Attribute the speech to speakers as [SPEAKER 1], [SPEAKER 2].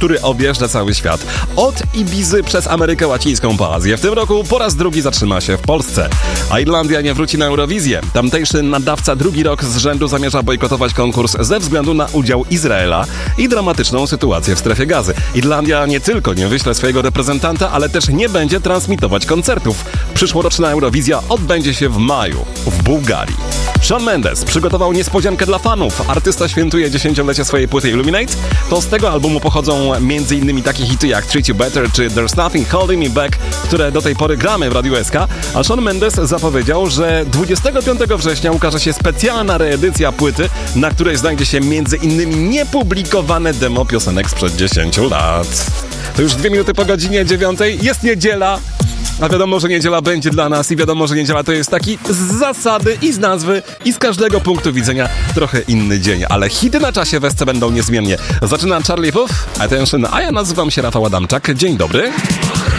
[SPEAKER 1] który objeżdża cały świat. Od Ibizy przez Amerykę Łacińską po Azję. W tym roku po raz drugi zatrzyma się w Polsce. A Irlandia nie wróci na Eurowizję. Tamtejszy nadawca drugi rok z rzędu zamierza bojkotować konkurs ze względu na udział Izraela i dramatyczną sytuację w strefie Gazy. Irlandia nie tylko nie wyśle swojego reprezentanta, ale też nie będzie transmitować koncertów. Przyszłoroczna Eurowizja odbędzie się w maju w Bułgarii. Shawn Mendes przygotował niespodziankę dla fanów. Artysta świętuje 10-lecie swojej płyty Illuminate. To z tego albumu pochodzą m.in. takie hity jak Treat You Better czy There's Nothing Holding Me Back, które do tej pory gramy w Radiu SK, a Shawn Mendes zapowiedział, że 25 września ukaże się specjalna reedycja płyty, na której znajdzie się m.in. niepublikowane demo piosenek sprzed 10 lat. To już 2 minuty po godzinie 9. Jest niedziela. A wiadomo, że niedziela będzie dla nas i wiadomo, że niedziela to jest taki z zasady i z nazwy i z każdego punktu widzenia trochę inny dzień, ale hity na czasie w SC będą niezmiennie. Zaczyna Charlie Puth, Attention, a ja nazywam się Rafał Adamczak. Dzień dobry.